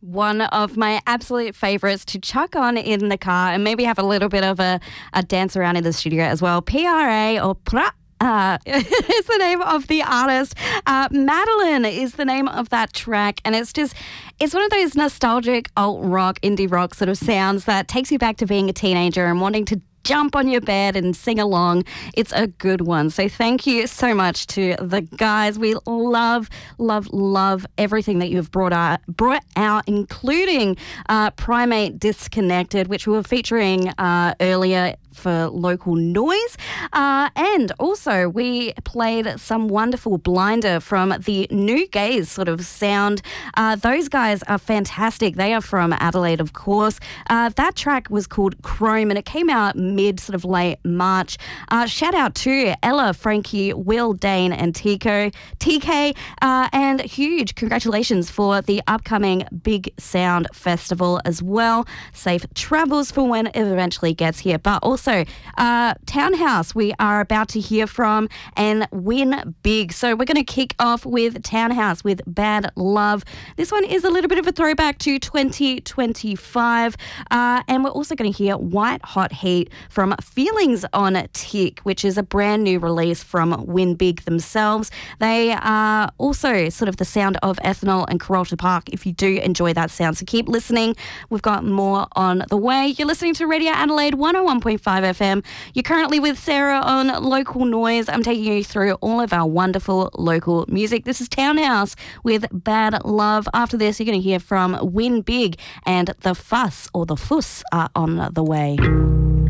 One of my absolute favourites to chuck on in the car and maybe have a little bit of a dance around in the studio as well. PRA or PRA. Is the name of the artist. Madeline is the name of that track, and it's one of those nostalgic alt rock, indie rock sort of sounds that takes you back to being a teenager and wanting to jump on your bed and sing along. It's a good one. So thank you so much to the guys. We love, love, love everything that you've brought out, including Primate Disconnected, which we were featuring earlier for Local Noise. And also we played some wonderful Blinder from the New Gaze sort of sound. Those guys are fantastic. They are from Adelaide, of course. That track was called Chrome and it came out mid sort of late March. Shout out to Ella, Frankie, Will, Dane and TK, and huge congratulations for the upcoming Big Sound Festival as well. Safe travels for when it eventually gets here. But also Townhouse we are about to hear from and Win Big. So we're going to kick off with Townhouse with Bad Love. This one is a little bit of a throwback to 2025 and we're also going to hear White Hot Heat from Feelings on Tick, which is a brand new release from Win Big themselves. They are also sort of the sound of Ethanol and Carolta Park if you do enjoy that sound. So keep listening. We've got more on the way. You're listening to Radio Adelaide 101.5 FM. You're currently with Sarah on Local Noise. I'm taking you through all of our wonderful local music. This is Townhouse with Bad Love. After this, you're going to hear from Win Big and The Fuss or The Fuss are on the way.